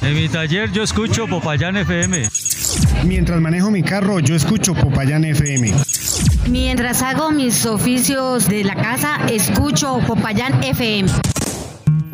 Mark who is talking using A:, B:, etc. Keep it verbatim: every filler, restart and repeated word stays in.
A: En mi taller yo escucho Popayán F M.
B: Mientras manejo mi carro, yo escucho Popayán F M.
C: Mientras hago mis oficios de la casa, escucho Popayán F M.